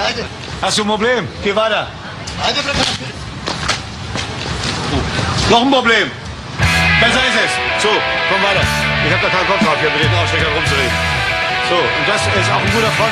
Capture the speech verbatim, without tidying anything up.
Weiter. Hast du ein Problem? Geh weiter. Weiter, bitte. Noch ein Problem. Besser ist es. So, komm weiter. Ich hab da keinen Kopf drauf, hier mit den Aussteckern rumzureden. So, und das ist auch ein guter Freund